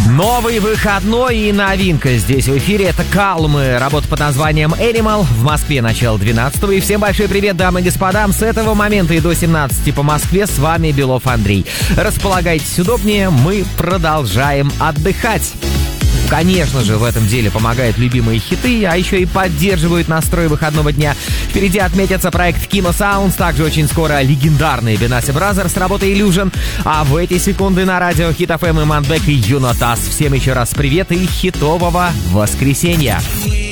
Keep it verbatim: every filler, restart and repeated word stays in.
Новый выходной и новинка здесь в эфире. Это Калмы. Работа под названием Animal. В Москве начало двенадцатого. И всем большой привет, дамы и господа. С этого момента и до семнадцати по Москве с вами Белов Андрей. Располагайтесь удобнее. Мы продолжаем отдыхать. Конечно же, в этом деле помогают любимые хиты, а еще и поддерживают настрой выходного дня. Впереди отметится проект Kimo Sounds, также очень скоро легендарные Benassi Brothers с работой Illusion. А в эти секунды на радио Hit эф эм и Манбек и Юнотас. Всем еще раз привет и хитового воскресенья!